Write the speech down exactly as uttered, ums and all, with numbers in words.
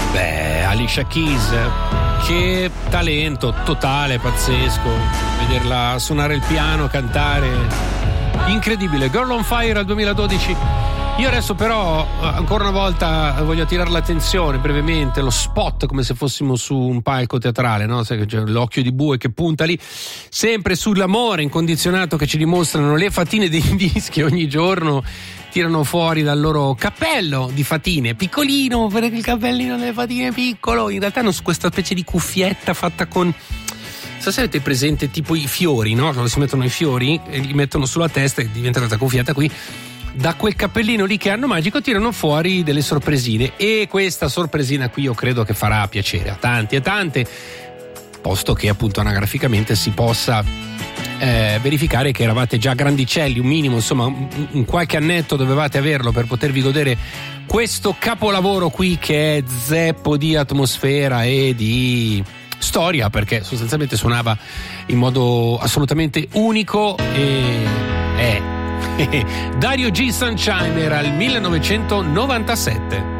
Beh, Alicia Keys, che talento totale, pazzesco, vederla suonare il piano, cantare, incredibile. Girl on Fire al duemiladodici. Io adesso però ancora una volta voglio attirare l'attenzione brevemente, lo spot, come se fossimo su un palco teatrale, no? Sai che c'è l'occhio di bue che punta lì, sempre sull'amore incondizionato che ci dimostrano le fatine dei dischi ogni giorno. Tirano fuori dal loro cappello di fatine, piccolino, perché il cappellino delle fatine è piccolo. In realtà hanno questa specie di cuffietta fatta con, so se avete presente tipo i fiori, no? Quando si mettono i fiori e li mettono sulla testa e diventa questa cuffietta qui. Da quel cappellino lì che hanno magico tirano fuori delle sorpresine, e questa sorpresina qui io credo che farà piacere a tanti e tante, posto che appunto anagraficamente si possa eh, verificare che eravate già grandicelli, un minimo, insomma un, un qualche annetto dovevate averlo per potervi godere questo capolavoro qui che è zeppo di atmosfera e di storia, perché sostanzialmente suonava in modo assolutamente unico e è Dario G. Sunshine, era il millenovecentonovantasette.